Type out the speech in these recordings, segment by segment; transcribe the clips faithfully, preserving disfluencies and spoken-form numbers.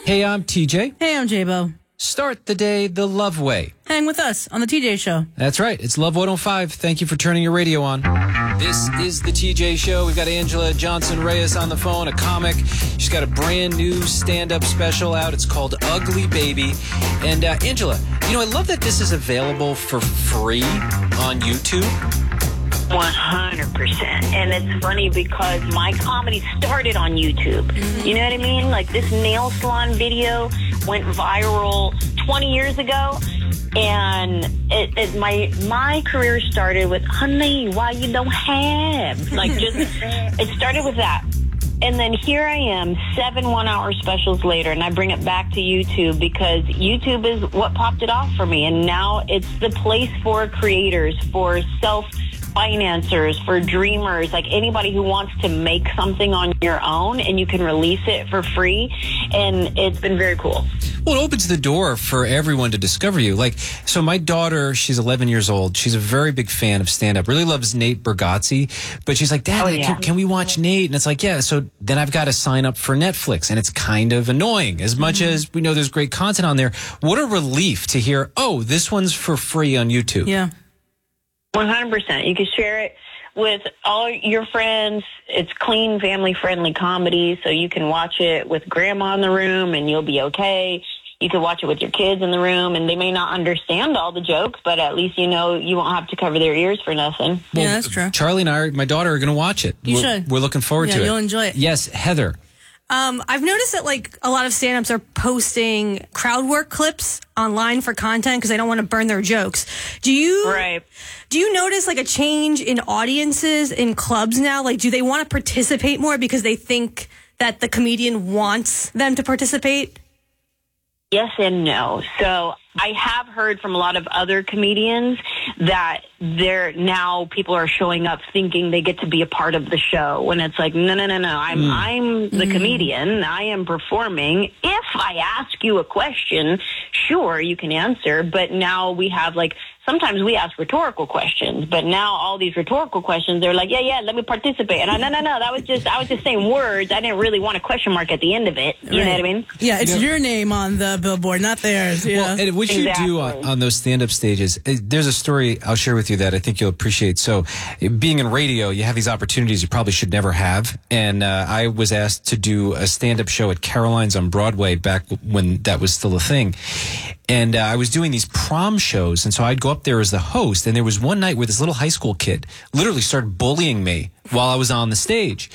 Hey, I'm T J. Hey, I'm J-Bo. Start the day the love way. Hang with us on the T J Show. That's right. It's Love one oh five. Thank you for turning your radio on. This is the T J Show. We've got Angela Johnson-Reyes on the phone, a comic. She's got a brand new stand-up special out. It's called Ugly Baby. And uh, Angela, you know, I love that this is available for free on YouTube. one hundred percent. And it's funny because my comedy started on YouTube. Mm-hmm. You know what I mean? Like this nail salon video went viral twenty years ago. And it, it, my my career started with, honey, why you don't have? Like just, it started with that. And then here I am, seven one-hour specials later, and I bring it back to YouTube because YouTube is what popped it off for me. And now it's the place for creators, for self financiers, for dreamers, like anybody who wants to make something on your own, and you can release it for free. And it's been very cool. Well, it opens the door for everyone to discover you. Like, so my daughter, she's eleven years old. She's a very big fan of stand-up, really loves Nate Bargatze. But she's like, Dad, oh, yeah. can, can we watch Nate? And it's like, yeah. So then I've got to sign up for Netflix. And it's kind of annoying. As much mm-hmm. as we know there's great content on there, what a relief to hear, oh, this one's for free on YouTube. Yeah. one hundred percent. You can share it with all your friends. It's clean, family-friendly comedy, so you can watch it with grandma in the room and you'll be okay. You can watch it with your kids in the room, and they may not understand all the jokes, but at least you know you won't have to cover their ears for nothing. Well, yeah, that's true. Charlie and I, are, my daughter, are going to watch it. You we're, should. We're looking forward yeah, to it. You'll enjoy it. Yes, Heather. Um, I've noticed that like a lot of stand-ups are posting crowd work clips online for content because they don't want to burn their jokes. Do you right. do you notice like a change in audiences in clubs now? Like, do they want to participate more because they think that the comedian wants them to participate? Yes and no. So I have heard from a lot of other comedians that they're now people are showing up thinking they get to be a part of the show when it's like, no, no, no, no. I'm, mm. I'm the mm. comedian. I am performing. If I ask you a question, sure, you can answer. But now we have like, sometimes we ask rhetorical questions, but now all these rhetorical questions, they're like, yeah, yeah, let me participate. And I, no, no, no, that was just, I was just saying words. I didn't really want a question mark at the end of it. You right. know what I mean? Yeah, it's you know, your name on the billboard, not theirs. Yeah. Well, and what exactly. you do on, on those stand-up stages, there's a story I'll share with you that I think you'll appreciate. So being in radio, you have these opportunities you probably should never have. And uh, I was asked to do a stand-up show at Caroline's on Broadway back when that was still a thing. And uh, I was doing these prom shows, and so I'd go up there as the host, and there was one night where this little high school kid literally started bullying me while I was on the stage.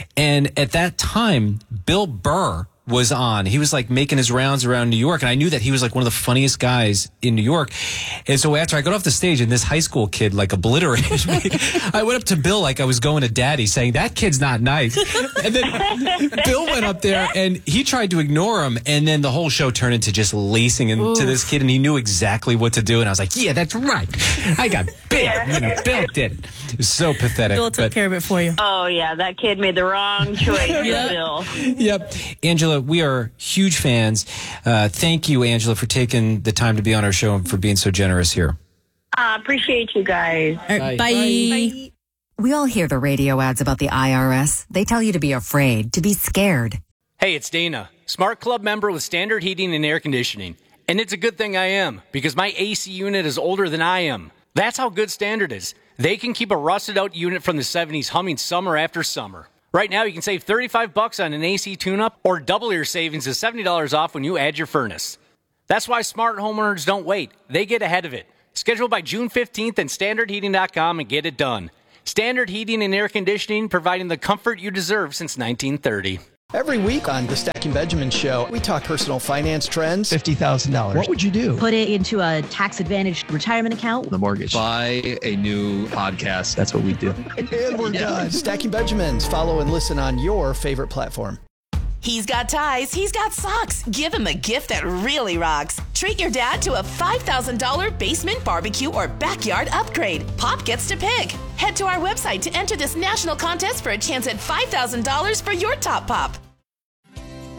And at that time, Bill Burr was on. He was like making his rounds around New York, and I knew that he was like one of the funniest guys in New York. And so after I got off the stage and this high school kid like obliterated me, I went up to Bill like I was going to daddy saying, that kid's not nice. And then Bill went up there and he tried to ignore him, and then the whole show turned into just lacing into Oof. this kid, and he knew exactly what to do. And I was like, yeah, that's right. I got Bill. You know, Bill did it. It was so pathetic. Bill took but, care of it for you. Oh, yeah, that kid made the wrong choice. yeah. Bill. Yep. Angela, we are huge fans. Uh, thank you, Angela, for taking the time to be on our show and for being so generous here. I uh, appreciate you guys. Right, bye. Bye. Bye. We all hear the radio ads about the I R S. They tell you to be afraid, to be scared. Hey, it's Dana, Smart Club member with Standard Heating and Air Conditioning. And it's a good thing I am, because my A C unit is older than I am. That's how good Standard is. They can keep a rusted-out unit from the seventies humming summer after summer. Right now, you can save thirty-five bucks on an A C tune-up, or double your savings to seventy dollars off when you add your furnace. That's why smart homeowners don't wait. They get ahead of it. Schedule by June fifteenth at standard heating dot com and get it done. Standard Heating and Air Conditioning, providing the comfort you deserve since nineteen thirty. Every week on the Stacking Benjamin Show, we talk personal finance trends. fifty thousand dollars. What would you do? Put it into a tax-advantaged retirement account. The mortgage. Buy a new podcast. That's what we do. And we're yeah. done. Stacking Benjamins. Follow and listen on your favorite platform. He's got ties, he's got socks. Give him a gift that really rocks. Treat your dad to a five thousand dollars basement barbecue or backyard upgrade. Pop gets to pick. Head to our website to enter this national contest for a chance at five thousand dollars for your top pop.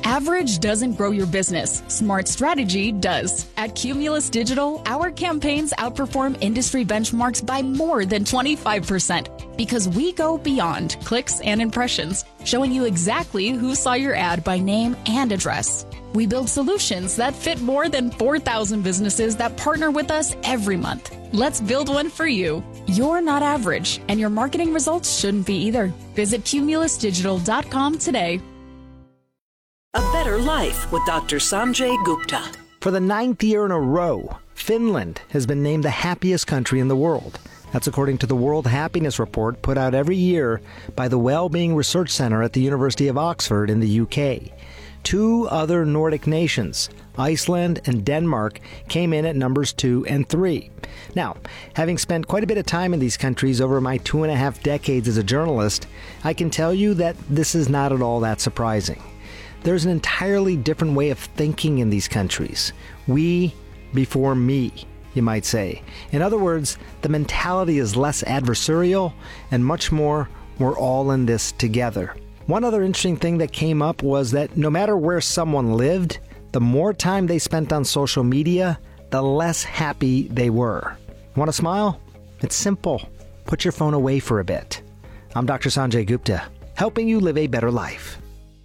Average doesn't grow your business. Smart strategy does. At Cumulus Digital, our campaigns outperform industry benchmarks by more than twenty-five percent because we go beyond clicks and impressions, showing you exactly who saw your ad by name and address. We build solutions that fit more than four thousand businesses that partner with us every month. Let's build one for you. You're not average, and your marketing results shouldn't be either. Visit cumulus digital dot com today. A Better Life with Doctor Sanjay Gupta. For the ninth year in a row, Finland has been named the happiest country in the world. That's according to the World Happiness Report put out every year by the Wellbeing Research Center at the University of Oxford in the U K. Two other Nordic nations, Iceland and Denmark, came in at numbers two and three. Now, having spent quite a bit of time in these countries over my two and a half decades as a journalist, I can tell you that this is not at all that surprising. There's an entirely different way of thinking in these countries. We before me, you might say. In other words, the mentality is less adversarial and much more, we're all in this together. One other interesting thing that came up was that no matter where someone lived, the more time they spent on social media, the less happy they were. Want to smile? It's simple. Put your phone away for a bit. I'm Doctor Sanjay Gupta, helping you live a better life.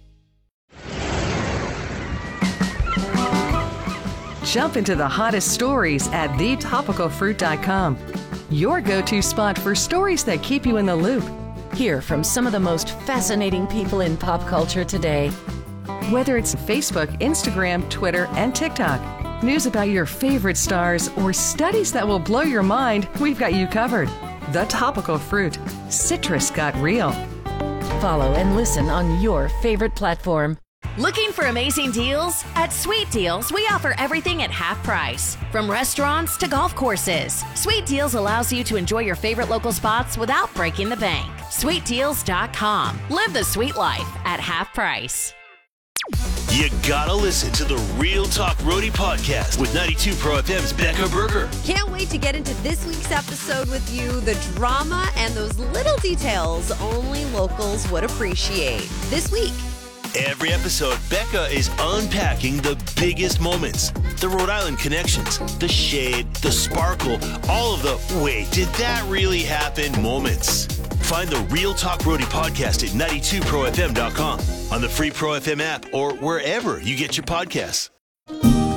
Jump into the hottest stories at the topical fruit dot com. Your go-to spot for stories that keep you in the loop. Hear from some of the most fascinating people in pop culture today. Whether it's Facebook, Instagram, Twitter, and TikTok, news about your favorite stars, or studies that will blow your mind, we've got you covered. The Topical Fruit. Citrus got real. Follow and listen on your favorite platform. Looking for amazing deals? At Sweet Deals, we offer everything at half price. From restaurants to golf courses, Sweet Deals allows you to enjoy your favorite local spots without breaking the bank. sweet deals dot com. Live the sweet life at half price. You gotta listen to the Real Talk Roadie podcast with ninety-two Pro F M's Becca Berger. Can't wait to get into this week's episode with you. The drama and those little details only locals would appreciate. This week, every episode, Becca is unpacking the biggest moments, the Rhode Island connections, the shade, the sparkle, all of the wait, did that really happen moments. Find the Real Talk Roadie podcast at ninety-two pro f m dot com, on the free Pro F M app, or wherever you get your podcasts.